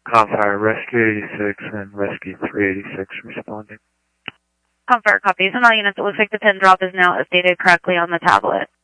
Confire, Rescue 86 and Rescue 386 responding. Confire, copies. And all units, it looks like the pin drop is now updated correctly on the tablet.